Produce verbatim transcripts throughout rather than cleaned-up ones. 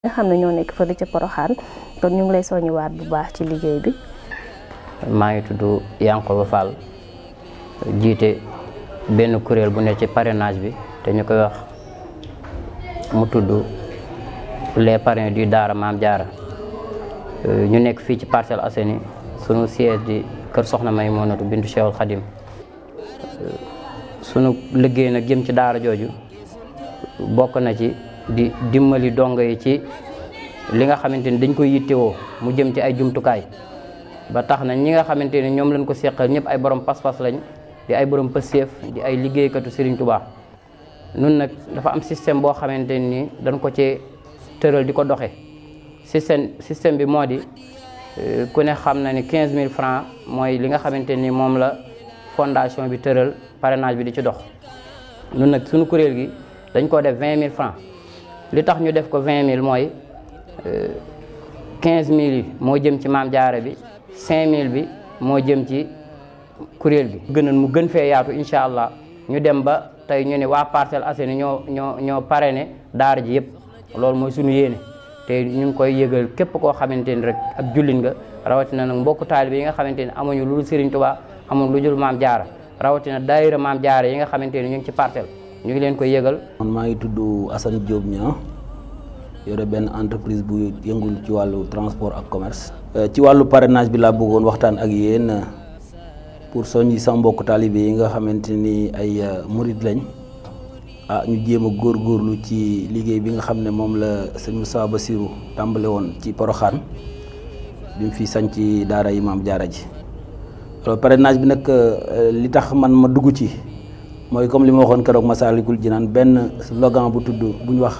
nga xam ne ñoo nekk fële ca Porokhane kon ñu ngi lay soññiwaat bu baax ci liggéey bi. maa ngi tudd Yankoba Fall jiite benn kuréel bu ne ci parrainage bi te ñu koy wax mu tudd les parrains du Daara Maam Diarra ñu nekk fii ci Parcelles Assainies sunu siège di kër Soxna Maymunatu bintu Cheikhul Khadim sunu liggéey nag jëm ci daara jooju bokk na ci di dimbali dongo yi ci li nga xamante ni dañ koy yittewoo mu jëm ci ay jumtukaay ba tax na ñi nga xamante ni ñoom lañ ko seqal ñëpp ay borom pas-pas lañ di ay borom pëseef di ay liggéeykatu Serigne Touba. nun nag dafa am système boo xamante ni dañ ko ci tëral di ko doxe système système bi moo di ku ne xam na ni quinze mille francs mooy li nga xamante ni moom la fondation bi tëral parrainage bi di ci dox. nun nag suñu kuréel gi dañ ko def vingt mille francs li tax ñu def ko vingt mille mooy quinze mille yi moo jëm ci Maam Diarra bi cinq mille bi moo jëm ci kuréel gi. gënoon mu gën fee yaatu incha allah ñu dem ba tey ñu ne waa Parcelles Assainies ñoo ñoo ñoo parrainé daara ji yëpp loolu mooy suñu yéene te ñu ngi koy yëgal képp koo xamante ni rek ab jullit nga rawatina nag mbokku taalibe yi nga xamante ni amuñu lu dul Serigne Touba amuñu lu dul Maam Diarra rawatina daayira Maam Diarra yi nga xamante ni ñu ngi ci parcelle ñu ngi leen koy yëgal. man maa ngi tudd Assane Diop Niang yore benn entreprise bu yëngul ci wàllu transport ak commerce. ci wàllu parrainage bi laa bëggoon waxtaan ak yéen pour soññi sama mbokk taalibe yi nga xamante ni ay murid lañ ah ñu jéem a góorgóorlu ci liggéey bi nga xam ne moom la sëñ Moussa Bassirou tàmbale woon ci Porokhane bi mu fi sañ ci daara yi Maam Diarra ji. alors parrainage bi nag li tax man ma dugg ci mooy comme li ma waxoon keroog Massalikul Jinaan benn slogan bu tudd bu ñu wax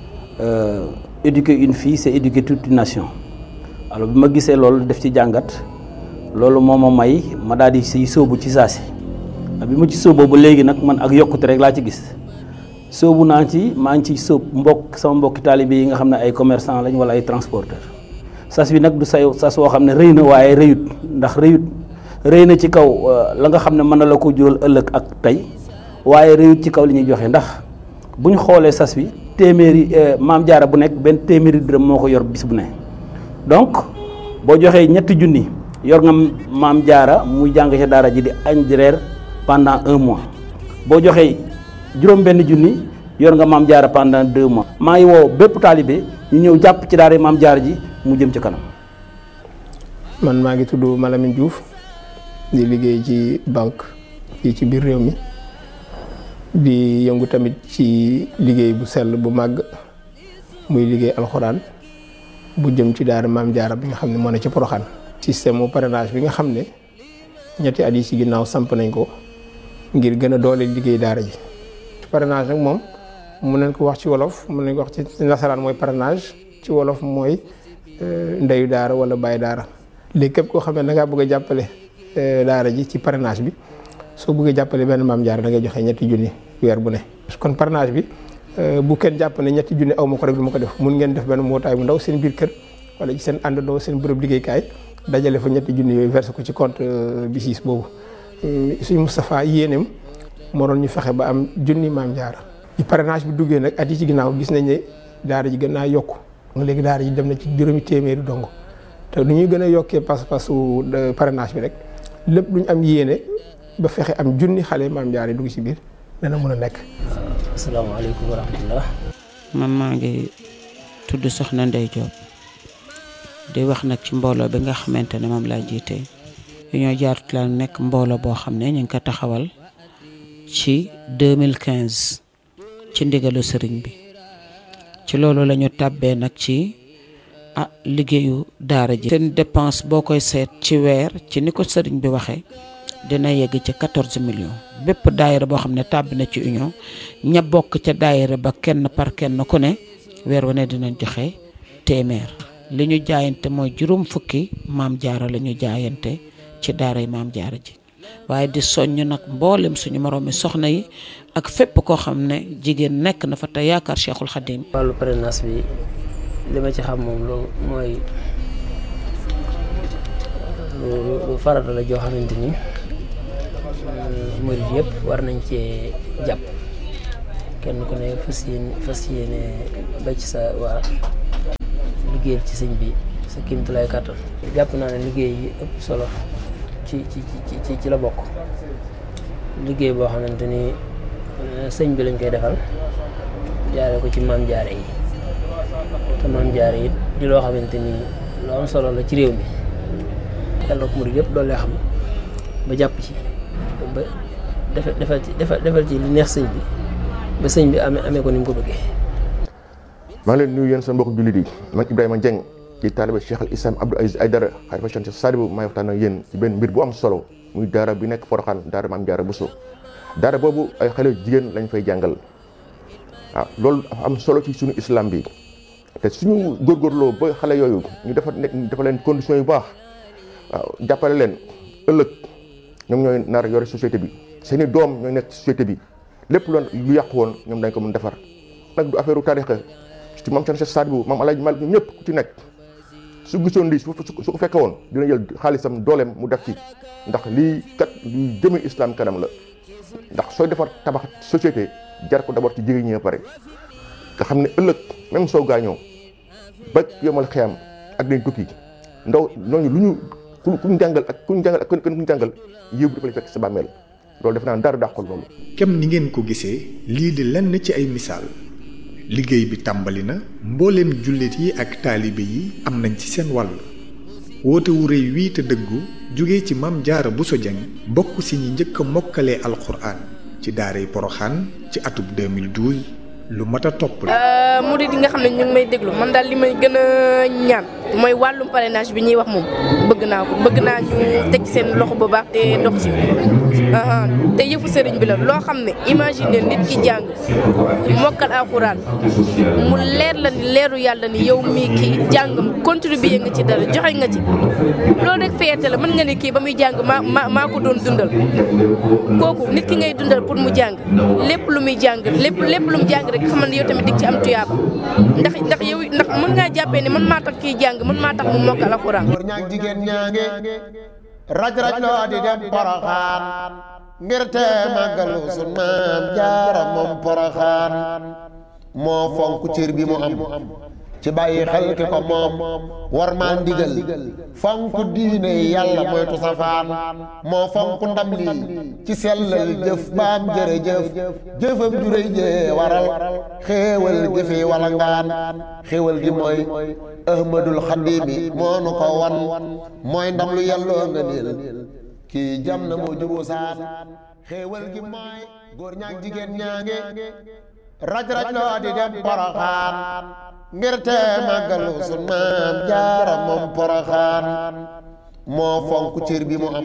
éduquer une fille c'est éduquer toute une nation. alors bi ma gisee loolu def ci jàngat loolu moo ma may ma daal di si sóobu ci saasi bi ma ci sóoboo ba léegi nag man ak yokkute rek laa ci gis sóobu naa ci maa ngi ci sóob mbokk sama mbokki taalibe yi nga xam ne ay commerçant lañ wala ay transporteur sas bi nag du say sas woo xam ne rëy na waaye rëyut ndax rëyut rëy na ci kaw la nga xam ne mën na la ko jural ëllëg ak tey waaye rëyut ci kaw li ñuy joxe ndax bu ñu xoolee sas bi téeméeri Maam Diarra bu nekk benn téeméeri dërëm moo ko yor bis bu ne donc boo joxee ñetti junni yor nga Maam Diarra muy jàng ca daara ji di añ di reer pendant un mois boo joxee juróom benn junni yor nga Maam Diarra pendant deux mois. maa ngi woo bépp taalibe ñu ñëw jàpp ci daara Maam Diarra ji mu jëm ci kanam. man maa ngi tudd Malamine Diouf di liggéey ci banque fii ci biir réew mi di yëngu tamit ci liggéey bu sell bu màgg muy liggéey alxuraan bu jëm ci daara Maam Diarra bi nga xam ne moo ne ci Porokhane. système mu parrainage bi nga xam ne ñetti at yi ci ginnaaw samp nañ ko ngir gën a doole liggéey daara ji. parrainage nag moom mun nañ ko wax ci wolof mun nañ ko wax ci nasaraan mooy parrainage ci wolof mooy ndeyu daara wala baay daara. léegi képp koo xam ne da ngaa bëgg a jàppale daara ji ci parrainage bi soo bëggee jàppale benn Maam Diarra da ngay joxe ñetti junni weer bu ne. kon parrainage bi bu kenn jàpp ne ñetti junni aw ma ko rek du ma ko def mun ngeen def benn mbootaay bu ndaw seen biir kër wala ci seen àndandoo seen bërëb liggéeykaay dajale fa ñetti junni yooyu versé ko ci compte BICIS boobu. suñu Moustapha yéeneem moo doon ñu fexe ba am junni Maam Diarra. ci parrainage bi duggee nag at yi ci ginnaaw gis nañ ne daara ji gën naa yokku léegi daara ji dem na ci juróomi téeméeri dong te nu ñuy gën a yokkee pas-pasu parrainage bi rek lépp lu ñu am yéene ba fexe am junni xale Maam Diarra dugg ci biir dana mën a nekk. asalaamaaleykum wa rahmatullah. man maa ngi tudd Soxna Ndey Diop di wax nag ci mbooloo bi nga xamante ne moom laa jiite ñoo jaarut la nekk mbooloo boo xam ne ñu ngi ko taxawal ci deux mille quinze ci ndigalu sëriñ bi ci loolu la ñu tàbbee nag ci ah liggéeyu daara ji. seen dépense boo koy seet ci weer ci ni ko sëriñ bi waxee dina yegg ci quatorze millions bépp daayira boo xam ne tàbbi na ci union ña bokk ca daayira ba kenn par kenn ku ne weer wu ne dinañ joxe téeméer. li ñu jaayante mooy juróom fukki Maam Diarra la ñu jaayante ci daara yi Maam Diarra ji waaye di soññ nag mboolem suñu moroomi soxna yi ak fépp koo xam ne jigéen nekk na fa te yaakaar Cheikhul Khadim. wàllu parrainage bi li ma ci xam moom lu mooy lu farata la joo xamante ni murid yëpp war nañ cee jàpp kenn ku ne fas yéene fas yéene ba ci sa waa liggéeyal ci sëñ bi sa kéemtulaay kàttan. jàpp naa ne liggéey yi ëpp solo ci ci ci ci la bokk liggéey boo xamante ni sëñ bi lañ koy defal jaare ko ci maam jaare yi te maam jaare yi di loo xamante ni lu am solo la ci réew mi yàlla ko murid yëpp doole xam ba jàpp ci ba defal defal ci defal ci li neex sëñ bi ba sëñ bi amee amee ko ni mu ko bëggee. maa ngi leen nuyu yéen seen mbokku jullit yi man Ibrahima Dieng ci taalibe Cheikh al Islam Abdou Aziz Aïdara xalifa Cheikh Sadibou maay waxtaan ak yéen ci benn mbir bu am solo muy daara bi nekk Porokhane daara Maam Jaara Bousso daara boobu ay xale jigéen lañ fay jàngal waaw loolu dafa am solo ci suñu islam bi te suñu góorgóorloo ba xale yooyu ñu dafa nekk dafa leen conditions yu baax waaw jàppale leen ëllëg ñoom ñooy nar yore société bi seeni doom ñooy nekk société bi lépp loon lu yàqu woon ñoom dañ ko mën defar nag du affaire u tarixa ci maam Cheikh Sadibou maam Alaaji Malik ñoom ñëpp ku ci nekk su gisoon lii su su ko fekke woon dina jël xaalisam dooleem mu def ci ndax lii kat luy jëme islam kanam la ndax sooy defar tabax société jar ko d'abord ci jigéen ñi pare nga xam ne ëllëg même soo gaañoo ba yomal xiyam ak dañ tukki ndaw ñooñu lu ñu ku ku ñu jàngal ak ku ñu jàngal ak ku ñu jàngal yëw dafa lay fekk sa bàmmeel loolu def naa dara dàqul loolu. kem ni ngeen ko gisee lii di lenn ci ay misaal liggéey bi tàmbali na mbooleem jullit yi ak taalibe yi am nañ ci seen wàll woote wu rëy wii te dëggu jóge ci Maam Jaara Bousso Dieng bokk si ñi njëkk a mokkalee alxuraan ci daaray Porokhane ci atub deux mille douze lu mat a topp la. murid yi nga xam ne ñu ngi may déglu man daal li may gën a ñaan mooy wàllum parrainage bi ñuy wax moom bëgg naa ko bëgg naa ñu teg seen loxo bu baax te dox ci te yëfu sëriñ bi la loo xam ne imagine nit ki jàng mokkal alxuraan mu leer la ni leeru yàlla ni yow mii kii jàngam contribuer nga ci dara joxe nga ci loolu rek fierté la mën nga ne kii ba muy jàng maa maa maa ko doon dundal kooku nit ki ngay dundal pour mu jàng lépp lu muy jàng lépp lépp lu mu jàng rek xamal ne yow tamit dig ci am tuyaaba ndax ndax yow ndax mën ngaa jàppee ne man maa tax kii jàng man maa tax mu mokkal alxuraan. jigéen ñaange raj raj loo di dem Porokhane ngir te màggalu sun maam jaara moom Porokhane moo fonk cër bi mu am ci bàyyi xel ki ko moom war maa ndigal fonk diine yàlla moytu safaan moo fonk ndam lii ci sellal jëf baam jërëjëf jëfam juréy jee waral xéewal gi fi wala ngaan xéewal gi mooy ahmadul xadimi moo nu ko wan mooy ndam lu yàlloo nga niil kii jam na moo juboo saan xéewal gi mooy góor ñaak jigéen ñaange raj raj loo di dem Porokhane ngir te màggalu sun maam jaara moom Porokhane moo fonk cër bi mu am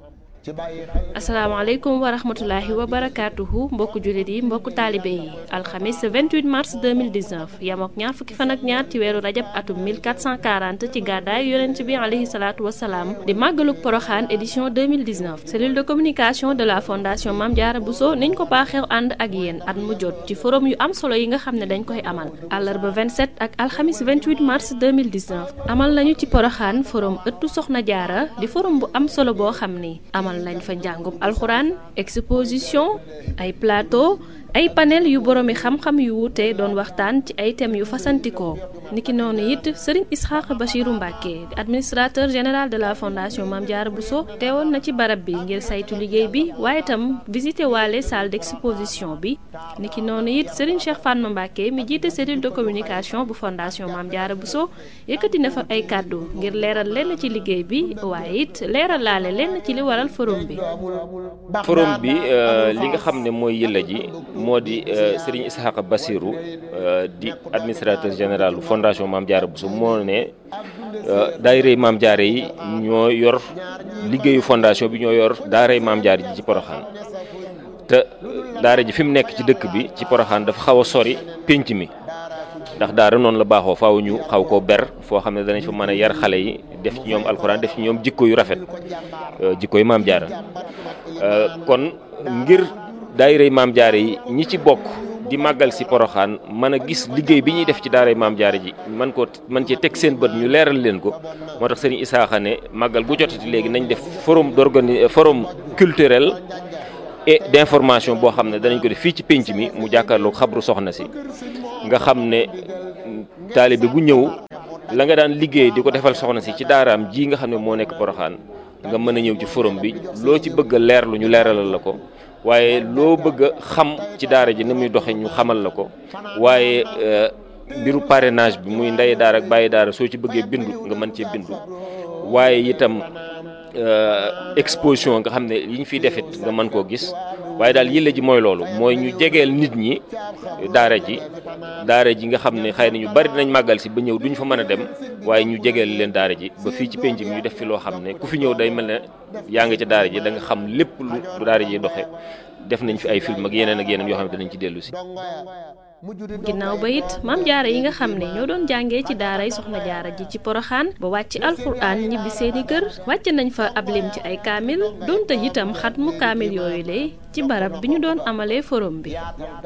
asalaamaaleykum wa rahmatulahi wa barakaatuhu mbokku jullit yi mbokku taalibe yi alxamis vingt-huit mars deux mille dix-neuf yam ak ñaar fukki fan ak ñaar ci weeru rajab atum mille quatre cent quarante ci gàddaay yonent bi alayhi salaatu wasalaam di màggaluk Porokhane édition deux mille dix-neuf cellule de communication de la fondation Mame Diarra Bousso niñ ko baaxew ànd ak yéen at mu jot ci forum yu am solo yi nga xam ne dañ koy amal àllarba vingt-sept ak alxamis vingt-huit mars deux mille dix-neuf amal nañu ci Porokhane forum ëttu Soxna Jaara di forum bu am solo boo xam ni amal lañ fa njàngum alxuraan exposition ay plateau ay panel yu boroomi xam-xam yu wuute doon waxtaan ci ay thèmes yu fasantikoo niki noonu it Serigne Isxaq Bachirou Mbacké di administrateur général de la fondation Mame Diarra Bousso teewoon na ci barab bi ngir saytu liggéey bi waaye itam visité waale salle d'exposition bi niki noonu it Serigne Cheikh Fatma Mbacké mi jiite cellule de communication bu fondation Mame Diarra Bousso yëkkati na fa ay kàddu ngir leeral lenn ci liggéey bi waaye it leeral laale lenn ci li waral forum bi. forum bi li nga xam ne mooy yëlla ji moo di Serigne Ishaqa Bassirou di administrateur général fondation Mame Diarra Bousso moo ne daayira Mame Diarra yi ñoo yor liggéeyu fondation bi ñoo yor daara Mame Diarra ji ci Porokhane te daara ji fi mu nekk ci dëkk bi ci Porokhane dafa xaw a sori pénc mi ndax daara noonu la baaxoo faaw ñu xaw koo ber foo xam ne danañ fa mën a yar xale yi def ci ñoom alxuraan def ci ñoom jikko yu rafet jikko yu Mame Diarra kon ngir daayira Mame Diarra yi ñi ci bokk di màggal si Porokhane mën a gis liggéey bi ñuy def ci daaray Mame Diarra ji man ko man cee teg seen bët ñu leeral leen ko moo tax Serigne Isaaxa ne màggal bu jotati léegi nañ def forum d'organi forum culturel et d'information boo xam ne danañ ko def fii ci pénc mi mu jàkkaarloog xabru soxna si nga xam ne taalibe bu ñëw la nga daan liggéey di ko defal soxna si ci daaraam ji nga xam ne moo nekk Porokhane nga mën a ñëw ci forum bi loo ci bëgg a leerlu ñu leeralal la ko waaye loo bëgg a xam ci daara ji ni muy doxe ñu xamal la ko waaye mbiru parrainage bi muy ndey daara ak bàyyi daara soo ci bëggee bindu nga mën cee bindu waaye itam exposition nga xam ne yi ñu fiy defit nga mën koo gis waaye daal yële ji mooy loolu mooy ñu jegeel nit ñi daara ji daara ji nga xam ne xëy na ñu bari dinañ màggal si ba ñëw duñ fa mën a dem waaye ñu jegeel leen daara ji ba fii ci penc mi ñu def fi loo xam ne ku fi ñëw day mel ne yaa ngi ca daara ji da nga xam lépp lu daara ji doxe def nañ fi ay film ak yeneen ak yeneen yoo xam ne danañ ci dellu si. ginnaaw ba it maam jaara yi nga xam ne ñoo doon jàngee ci daaray soxna jaara ji ci Porokhane ba wàcc alxuraan ñibbi seeni kër wàcc nañ fa ab lim ci ay kaamil doon tëj itam xatmu kaamil yooyu le ci barab bi ñu doon amalee forum bi.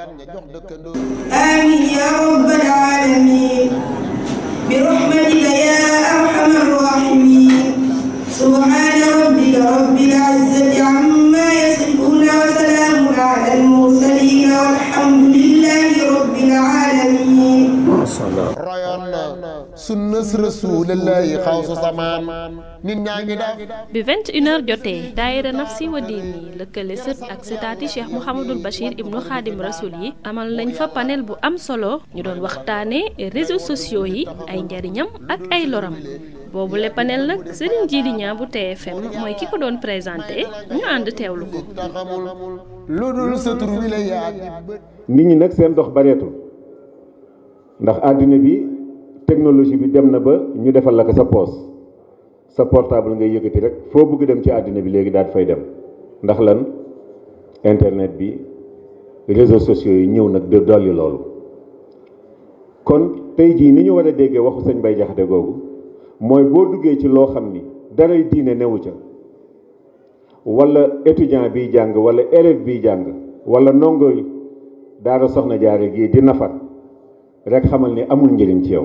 amiin yaa rabbal aalamiin bi rahmatika yaa arhamar raahimiin subhaana rabbika rabbil izzati ammaa yasifuun wa salaamun alal mursaliin walhamdulillaahi rabbil aalamiin. royoon na sunnas rasuulillaahi xawsu samaan nit ñaa ngi def. bi vingt et une heures jotee daayira Nafsi wa Diini lëkkale sët ak sëtaati Cheikh Mouhamadul Bachir ibnu Xaadim Rasul yi amal nañ fa panel bu am solo ñu doon waxtaanee réseaux sociaux yi ay njariñam ak ay loram. boobu le panel nag Serigne Djily Niang bu T F M mooy ki ko doon présenté ñu ànd teewlu ko. lu dul sa tur wi la yaag. nit ñi nag seen dox bareetul ndax àddina bi technologie bi dem na ba ñu defal la ko sa poos sa portable ngay yëkkati rek foo bëgg dem ci àddina bi léegi daal fay dem ndax lan internet bi réseaux sociaux yi ñëw nag de dolli loolu kon tey jii ni ñu war a déggee waxu sëñ Bay Jaxate googu mooy boo duggee ci loo xam ni daray diine newu ca wala étudiant biy jàng wala élève biy jàng wala ndongo daara soxna jaare gii di nafar rek xamal ni amul njëriñ ci yow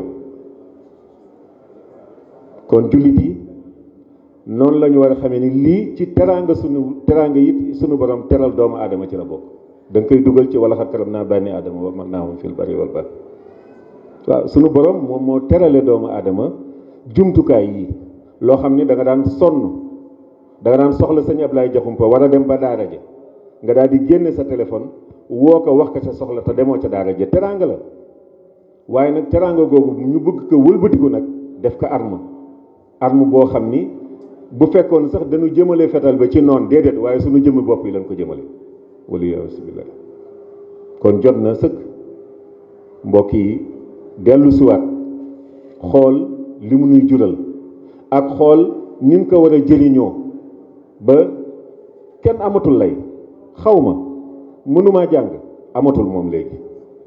kon jullit yi noonu la ñu war a xamee ni lii ci teraanga sunu teraanga it sunu borom teral doomu aadama ci la bokk da nga koy dugal ci wala xat karam naa bànni aadama wa man naa moom fil bari wal bahr waaw sunu borom moom moo terale doomu aadama jumtukaay yi loo xam ni da nga daan sonn da nga daan soxla sëñ Ablaye Jaxumpa war a dem ba daara ja nga daal di génne sa téléphone woo ko wax ko sa soxla te demoo ca daara ja teraanga la waaye nag teraanga googu ñu bëgg ko wëlbatiku nag def ko arme arme boo xam ni bu fekkoon sax dañu jëmale fetal ba ci noon déedéet waaye suñu jëmmi bopp yi lañ ko jëmale wala yasubillah kon jot na sëkk mbokk yi dellu siwaat xool li mu nuy jural ak xool nin ko war a jëriñoo ba kenn amatul lay xaw ma mënumaa jàng amatul moom léegi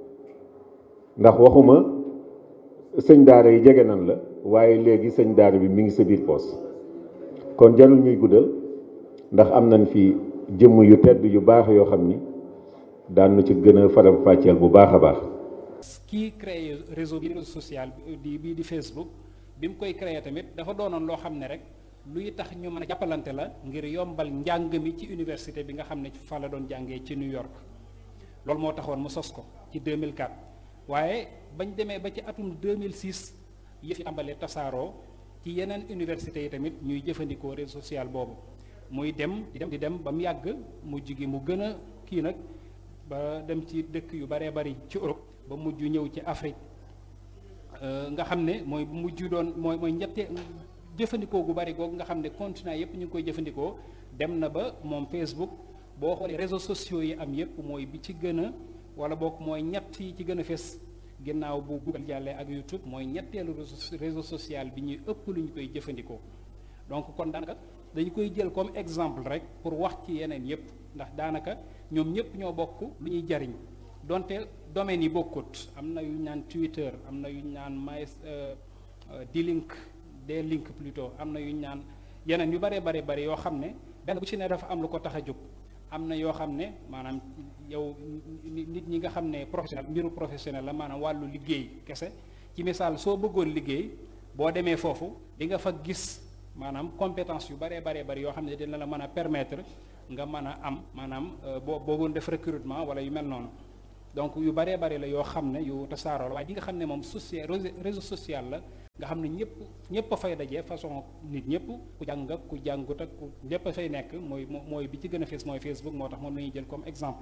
ndax waxuma sëñ daara yi jege nan la waaye léegi sëñ daara bi mi ngi sa biir poos kon jarul ñuy guddal ndax am nañ fi jëmm yu tedd yu baax yoo xam ni daan na ci gën a faram fàcceel bu baax a baax. kii créé réseau bi réseau social bi bii di Facebook bi mu koy créé tamit dafa doonoon loo xam ne rek luy tax ñu mën a jàppalante la ngir yombal njàng mi ci université bi nga xam ne fa la doon jàngee ci New York loolu moo taxoon mu sos ko ci deux mille quatre waaye bañ demee ba ci atum deux mille six yëf yi tàmbalee tasaaroo ci yeneen université yi tamit ñuy jëfandikoo réseau social boobu muy dem di dem di dem ba mu yàgg mujj gi mu gën a kii nag ba dem ci dëkk yu baree bari ci Europe ba mujj ñëw ci Afrique nga xam ne mooy bu mujj doon mooy mooy ñettee jëfandikoo gu bari googu nga xam ne continent yépp ñu ngi koy jëfandikoo dem na ba moom Facebook boo xoolee réseaux sociaux yi am yépp mooy bi ci gën a wala boog mooy ñett yi ci gën a fes ginnaaw bu Google jàllee ak YouTube mooy ñetteelu réseau social bi ñuy ëpp lu ñu koy jëfandikoo donc kon daanaka dañu koy jël comme exemple rek pour wax ci yeneen yépp ndax daanaka ñoom ñépp ñoo bokk lu ñuy jariñ donte domaines yi bokkut am na yu ñu naan Twitter am na yu ñu naan my D-Link D-Link plutôt am na yu ñu naan yeneen yu bare bare bare yoo xam ne benn bu ci ne dafa am lu ko tax a jóg am na yoo xam ne maanaam yow nit ñi nga xam ne professionnel mbiru professionnel la maanaam wàllu liggéey kese ci misaal soo bëggoon liggéey boo demee foofu di nga fa gis maanaam compétence yu baree baree bari yoo xam ne dina la mën a permettre nga mën a am maanaam boo boo doon def recrutement wala yu mel noonu donc yu baree bari la yoo xam ne yu tasaaroo la waaye di nga xam ne moom social réseau social la nga xam ne ñëpp ñëpp a fay daje façon nit ñëpp ku jàng ak ku jàngut ak ku ñëpp a fay nekk mooy mooy bi ci gën a fees mooy Facebook moo tax moom la ñuy jël comme exemple.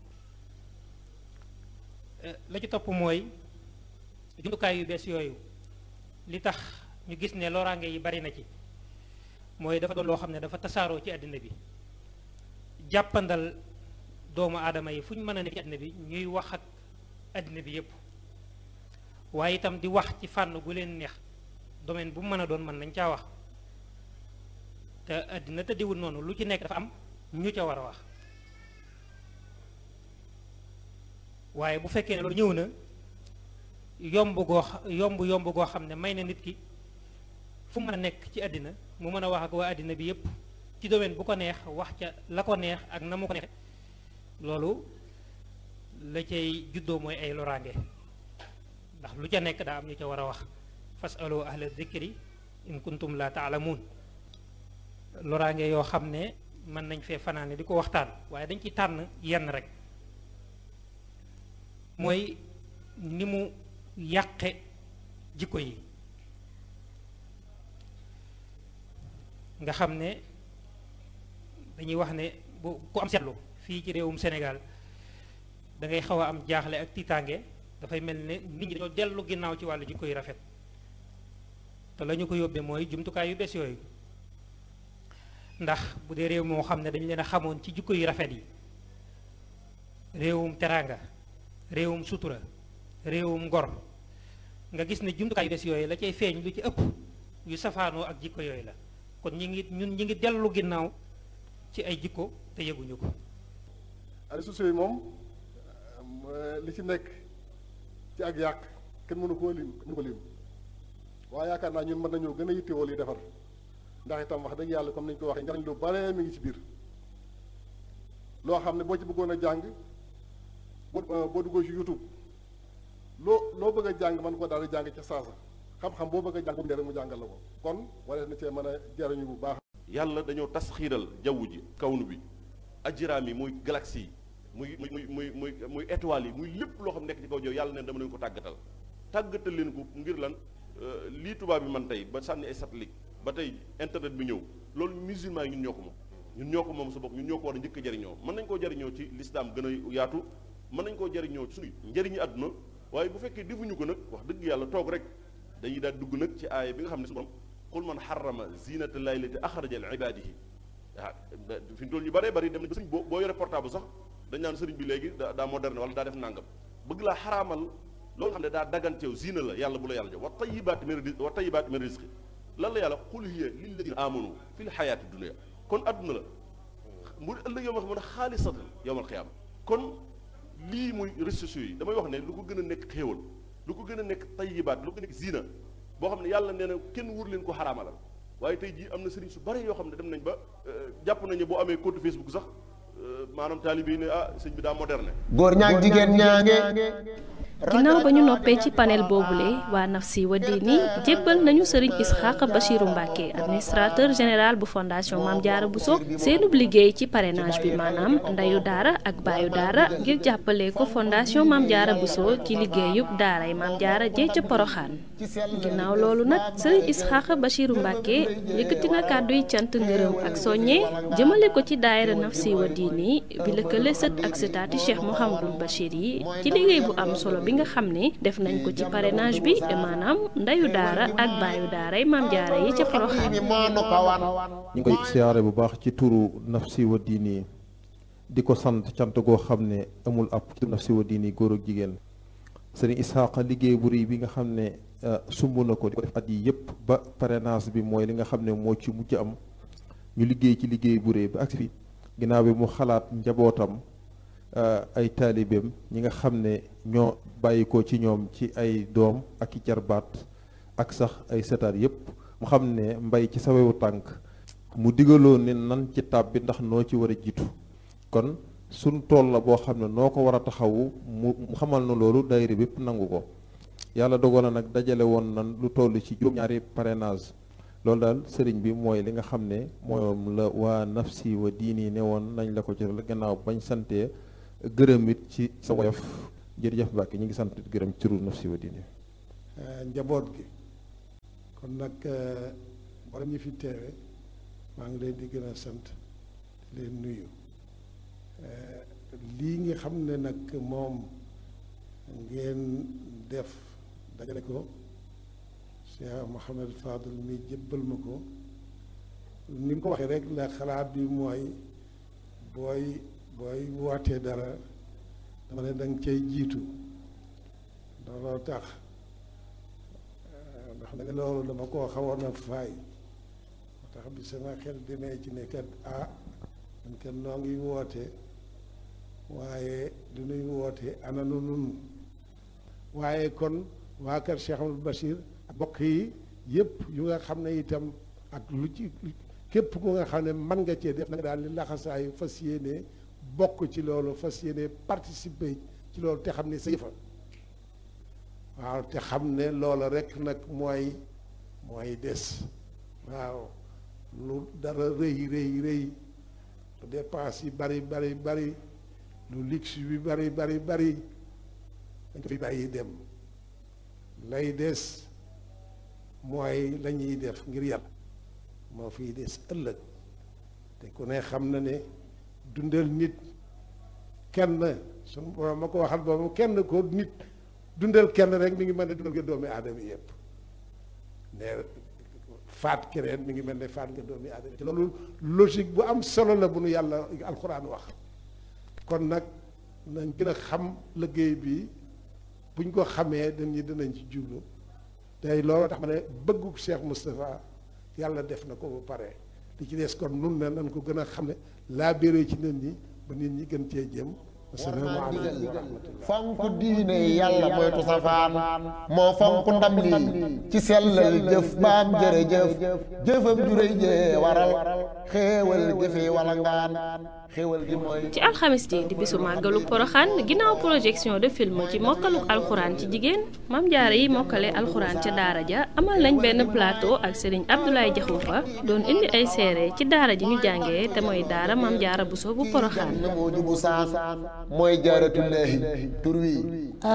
la ci topp mooy jumtukaay yu bees yooyu li tax ñu gis ne loraange yi bari na ci mooy dafa doon loo xam ne dafa tasaaroo ci àddina bi jàppandal doomu aadama yi fu ñu mën a nekk ci àddina bi ñuy wax ak àddina bi yépp waaye itam di wax ci fànn gu leen neex domaine bu mu mën a doon mën nañ caa wax te àddina te diwul noonu lu ci nekk dafa am ñu ca war a wax waaye bu fekkee ne loolu ñëw na yomb goo yomb yomb goo xam ne may na nit ki fu mën a nekk ci àddina mu mën a wax ak waa àddina bi yépp ci domaine bu ko neex wax ca la ko neex ak na mu ko neex loolu la cay juddoo mooy ay loraange ndax lu ca nekk daa am ñu ca war a wax fasalu ahla dhikri in kuntum la taalamuun loraange yoo xam ne mën nañ fee fanaane di ko waxtaan waaye dañ ci tànn yenn rek mooy ni mu yàqe jikko yi nga xam ne dañuy wax ne bu ku am seetlu fii ci réewum Sénégal da ngay xaw a am jaaxle ak tiitaange dafay mel ne nit ñi dañoo dellu ginnaaw ci wàllu jikko yu rafet te la ñu ko yóbbee mooy jumtukaay yu bees yooyu ndax bu dee réew moo xam ne dañu leen a xamoon ci jikko yu rafet yi réewum teraanga réewum sutura réewum ngor nga gis ne jumtukaay yu bees yooyu la cay feeñ lu ci ëpp yu safaanoo ak jikko yooyu la kon ñi ngi ñun ñi ngi dellu ginnaaw ci ay jikko te yëguñu ko. réseaux sociaux yi moom li ci nekk ci ak yàq kenn mënu koo lim mënu ko lim waaye yaakaar naa ñun mën nañoo gën a yittewoo liy defar ndax itam wax dëgg yàlla comme ni ñu ko waxee njariñ lu bare mi ngi ci biir loo xam ne boo ci bëggoon a jàng boo boo duggoo ci YouTube loo loo bëgg a jàng mën koo daal di jàng ca saasa xam-xam boo bëgg a jàng boobu rek mu jàngal la ko kon wala na cee mën a jariñu bu baax. yàlla dañoo tas xiiral jaww ji kawnu bi ajiraam yi muy galaxie yi muy muy muy muy muy étoiles yi muy lépp loo xam nekk ci kaw jaww yàlla ne dama leen ko tàggatal tàggatal leen ko ngir lan lii tubaab bi man tey ba sànni ay satellite ba tey internet bi ñëw loolu musulman yi ñun ñoo ko moom ñun ñoo ko moom sa bopp ñun ñoo ko war a njëkk a jariñoo mën nañ koo jariñoo ci l'islam gën a yaatu mën nañ koo jariñoo ci suñu njëriñu àdduna waaye bu fekkee defuñu ko nag wax dëgg yàlla toog rek dañuy daal dugg nag ci aaya bi nga xam ne su borom qul man xarama zinata llahi lati axraja li ibadihi ah fi mu toll ñu bëree bëri dem nañ ba sëriñ boo boo yore portable sax dañ naan sëriñ bi léegi daa daa moderne wala daa def nangam bëgg laa xaraamal loolu xam ne daa daganteew zina la yàlla bu la yàlla jox wa tayibaati min rizqi wa tayibaati min rizqi lan la yàlla qul hiya lilladina amanu fi l xayaati dunia kon adduna la mu ëllëg yow ma xam ne xaalisatan yowmal xiyaama kon lii muy réseaux sociaux yi damay wax ne lu ko gën a nekk xéewal lu ko gën a nekk tayibaat lu ko nekk zina boo xam ne yàlla nee na kenn wur leen ko xaraamalal waaye tey jii am na sëriñ su bari yoo xam ne dem nañ ba jàpp nañu boo amee compte Facebook sax maanaam taalibe yi ne ah sëñ bi daa moderne. góor ñaag jigéen ñaange. ginnaaw ba ñu noppee ci panel boobule waa Nafsi wa Diini jébbal nañu Serigne Ishaqa Bachirou Mbacké administrateur général bu fondation Mame Diarra Bousso seenub liggéey ci parrainage bi maanaam ndeyu daara ak baayu daara ngir jàppale ko fondation Mame Diarra Bousso ci liggéeyub daaray Mame Diarra jee ca Poroxaan ginnaaw loolu nag Serigne Ishaqa Bachirou Mbacké yëkkati na kàdduy cant ngërëm ak soññe jëmale ko ci daayira Nafsi wa Diini bi lëkkale sët ak sëtaati Cheikh Mouhamadoul Bachir yi ci liggéey bu am solo bi nga xam ne def nañ ko ci parrainage bi maanaam ndeyu daara ak baayu daaray Mame Diarra yi ca Porokhane. ñu ngi koy siyaare bu baax ci turu Nafsi wa Diini di ko sant cant goo xam ne amul ab Nafsi wa Diini góor ak jigéen sëriñ Ishaqa liggéey bu rëy bi nga xam ne sumb na ko di ko def at yi yëpp ba parrainage bi mooy li nga xam ne moo ci mujj am ñu liggéey ci liggéey bu rëy ba agsi fi ginnaaw bi mu xalaat njabootam ay taalibeem ñi nga xam ne ñoo bàyyi ko ci ñoom ci ay doom ak i jarbaat ak sax ay setaat yépp mu xam ne mbay ci sawewu tànk mu digaloo ne nan ci tàbbi ndax noo ci war a jiitu kon suñ tool la boo xam ne noo ko war a taxawu mu xamal na loolu daayira bépp nangu ko yàlla dogal na nag dajale woon nan lu toll ci juróom-ñaari parrainage loolu daal sëriñ bi mooy li nga xam ne moom la waa Nafsi wa Diini ne woon nañ la ko ci gannaaw bañ santee gërëm it ci sa woyof jërëjëf Mbàkke ñu ngi sant gërëm ci turu Nafsi wa Diini njaboot gi kon nag mboolem ñi fi teewe maa ngi leen di gën a sant di leen nuyu lii nga xam ne nag moom ngeen def dajale ko Cheikh Mouhamed Fadel mi jébbal ma ko ni mu ko waxee rek la xalaat bi mooy booy booy wootee dara dama ne danga cay jiitu looloo tax ndax nag loolu dama koo xawoon a faay moo tax bi sama xel demee ci ne kat ah man kat noo ngi woote waaye du nuy woote ana nu nun waaye kon waa kër Cheikh Amadou Bachir ak bokk yi yëpp yu nga xam ne itam ak lu ci képp ku nga xam ne mën nga cee def nag daal li laxasaayu fas yéene bokk ci loolu fas yéene participer ci loolu te xam ne sa yëfa waaw te xam ne loola rek nag mooy mooy des waaw lu dara rëy rëy rëy lu dépense yi bari bari bari lu luxe bi bari bari bari dañ ko fi bàyyi dem lay des mooy la ñuy def ngir yàlla moo fiy des ëllëg te ku ne xam na ne dundal nit kenn suñu borom ma ko waxal boobu kenn ko nit dundal kenn rek mi ngi mel ne dundal nga doomi aadama yëpp ne faat keneen mi ngi mel ne faat nga doomi aadama ci loolu logique bu am solo la bu nu yàlla alxuraan wax kon nag nañ gën a xam liggéey bi buñ ko xamee dañuy dinañ ci jublu tey loolu tax ma ne bëggu Cheikh Moustapha yàlla def na ko ba pare li ci des kon nun ne nañ ko gën a xam ne laa béré ci nit ñi ba nit ñi gën cee jëm asalaamaaleykum wa rahmatullah fonk diine yàlla moytu safaan moo fonk ndam lii ci sellal jëf baam jërëjëf jëfam juréy jee waral xéewal gi fi wala ngaan xéewal gi mooy ci alxamis ji di bisu màggalu poroxaan ginnaaw projection de film ci mokkaluk alxuraan ci jigéen Maam Jaara yi mokkale alxuraan ca daara ja amal nañ benn plateau ak Serigne Abdoulaye Diakhoumpa doon indi ay seere ci daara ji ñu jàngee te mooy daara Maam Jaara Buso bu poroxaan mooy jaaratullaahi tur wi